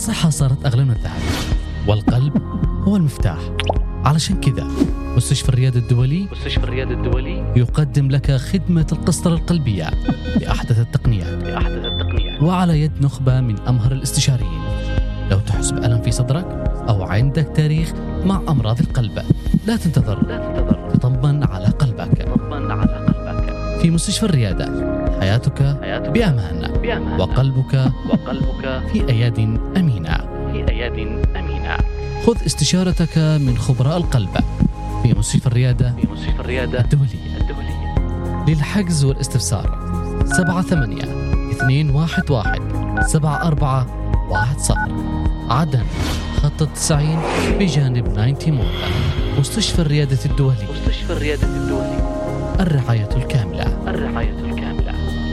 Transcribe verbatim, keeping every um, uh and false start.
الصحة صارت أغلى من الذهب، والقلب هو المفتاح. علشان كذا مستشفى الريادة الدولي مستشفى الريادة الدولي يقدم لك خدمة القسطرة القلبية بأحدث التقنيات بأحدث التقنيات وعلى يد نخبة من أمهر الاستشاريين. لو تحس بألم في صدرك أو عندك تاريخ مع أمراض القلب، لا تنتظر، لا تنتظر، تطمن على قلبك. تطمن على قلبك. في مستشفى الريادة حياتك, حياتك بأمان, بأمان، وقلبك وقلبك في أياد أمينة. في أياد أمينة. خذ استشارتك من خبراء القلب في مستشفى الريادة في مستشفى الريادة الدولية. الدولية. للحجز والاستفسار سبعة ثمانية اثنين واحد واحد سبعة أربعة واحد صفر. عدن خط التسعين بجانب ناينتي مول. مستشفى الريادة الدولي. مستشفى الريادة الدولي. الرعاية الكاملة. الرعاية الكاملة.